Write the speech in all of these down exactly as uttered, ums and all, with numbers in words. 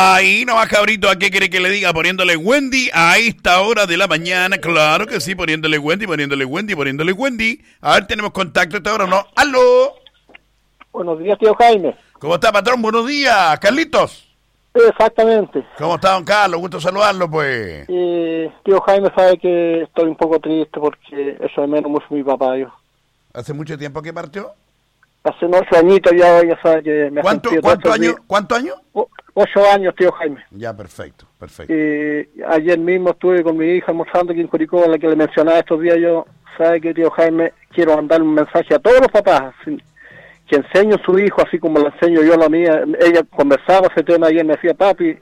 Ahí nomás, cabrito, ¿a qué quiere que le diga? Poniéndole Wendy a esta hora de la mañana. Claro que sí, poniéndole Wendy, poniéndole Wendy, poniéndole Wendy. A ver, ¿tenemos contacto a esta hora o no? ¡Aló! Buenos días, tío Jaime. ¿Cómo está, patrón? Buenos días, Carlitos. Exactamente. ¿Cómo está, don Carlos? Gusto saludarlo, pues. Eh, tío Jaime sabe que estoy un poco triste porque eso de menos mucho mi papá, yo. ¿Hace mucho tiempo que partió? Hace ocho añitos ya, ya sabe que me ha ¿Cuánto, sentido ¿cuántos años? días. ¿Cuántos años? O, ocho años, tío Jaime. Ya, perfecto, perfecto. Eh, ayer mismo estuve con mi hija almorzando aquí en Curicó, a la que le mencionaba estos días yo. Sabe que, tío Jaime, quiero mandar un mensaje a todos los papás, así, que enseño a su hijo así como le enseño yo a la mía. Ella conversaba ese tema ayer, me decía, papi,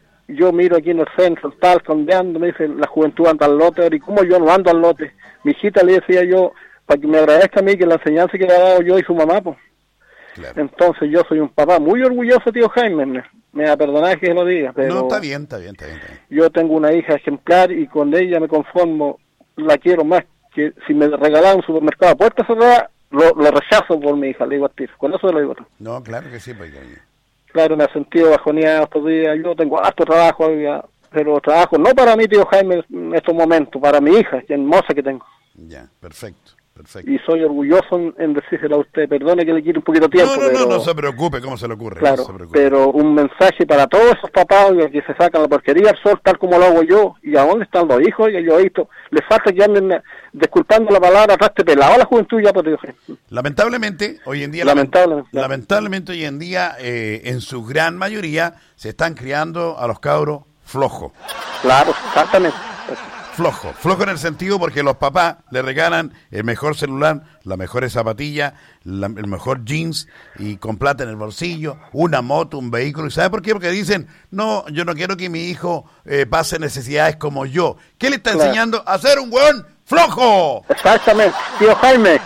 yo miro aquí en el centro, tal, condeando, me dice, la juventud anda al lote, y cómo yo no ando al lote. Mi hijita le decía yo, para que me agradezca a mí que la enseñanza que le ha dado yo y su mamá, pues. Claro. Entonces yo soy un papá muy orgulloso, tío Jaime, me, me va a perdonar que lo diga, pero... No, está bien, está bien, está bien, está bien. Yo tengo una hija ejemplar y con ella me conformo, la quiero más, que si me regalaran un supermercado a puerta cerrada, lo, lo rechazo por mi hija, le digo a ti, con eso le digo. No, claro que sí, pues. Claro, me he sentido bajoneado estos días, yo tengo harto trabajo, pero trabajo no para mí, tío Jaime, en estos momentos, para mi hija, que hermosa que tengo. Ya, perfecto. Perfecto. Y soy orgulloso en, en decírselo a usted, perdone que le quite un poquito de tiempo. No, no, pero, no, no se preocupe, ¿cómo se le ocurre? Claro, no se preocupe. Pero un mensaje para todos esos papás que se sacan la porquería al sol, tal como lo hago yo, y a dónde están los hijos, y yo he visto, les falta que anden disculpando la palabra, traste pelado a la juventud ya, por Dios. Lamentablemente, hoy en día, lamentablemente, lamentablemente hoy en día, eh, en su gran mayoría, se están criando a los cabros flojos. Claro, exactamente. Flojo, flojo en el sentido porque los papás le regalan el mejor celular, las mejores zapatillas, la, el mejor jeans y con plata en el bolsillo, una moto, un vehículo. ¿Y sabe por qué? Porque dicen, no, yo no quiero que mi hijo eh, pase necesidades como yo. ¿Qué le está claro. enseñando? A ser un hueón flojo. Exactamente, tío Jaime.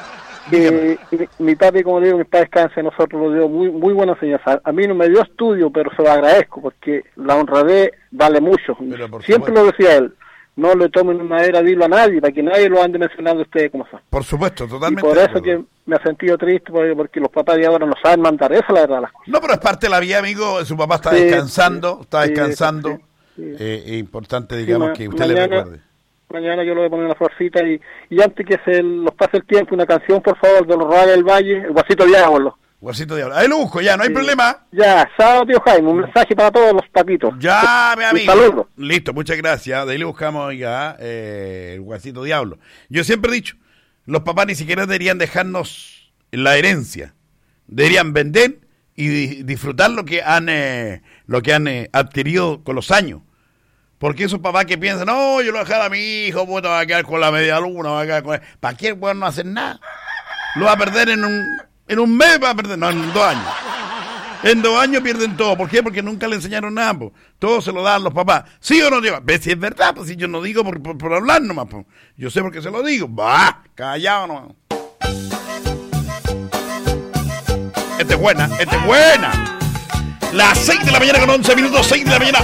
Eh, mi, mi papi, como digo, mi padre descanse, nosotros lo dio muy muy buena enseñanza. A mí no me dio estudio, pero se lo agradezco porque la honradez vale mucho. Siempre lo decía él. No le tomen una era dilo a nadie, para que nadie lo ande mencionando ustedes como son. Por supuesto, totalmente. Y por eso que me he sentido triste, porque, porque los papás de ahora no saben mandar, esa es la verdad. Las cosas. No, pero es parte de la vida, amigo, su papá está sí, descansando, sí, está descansando, sí, sí, sí. Eh, es importante, digamos, sí, ma- que usted mañana, le recuerde. Mañana yo le voy a poner una florcita y, y antes que se los pase el tiempo, una canción, por favor, de los Rayos del Valle, el Guasito Diablo. Guasito Diablo. Ahí lo busco, ya, no hay sí. problema. Ya, sábado, tío Jaime, un mensaje para todos los papitos. Ya, mi amigo. Un saludo. Listo, muchas gracias. De ahí le buscamos ya eh, el Guasito Diablo. Yo siempre he dicho, los papás ni siquiera deberían dejarnos la herencia. Deberían vender y di- disfrutar lo que han eh, lo que han eh, adquirido con los años. Porque esos papás que piensan, no, yo lo voy a dejar a mi hijo, puta, va a quedar con la media luna, va a quedar con... ¿Para qué, bueno, no hacer nada? Lo va a perder en un... En un mes va a perder, no, en dos años. En dos años pierden todo. ¿Por qué? Porque nunca le enseñaron nada, po. Todo se lo dan los papás. ¿Sí o no? ¿Ves si es verdad? Pues si yo no digo por, por, por hablar nomás, po. Yo sé por qué se lo digo. ¡Bah! Callado nomás. Esta es buena, esta es buena. Las seis de la mañana con once minutos, seis de la mañana.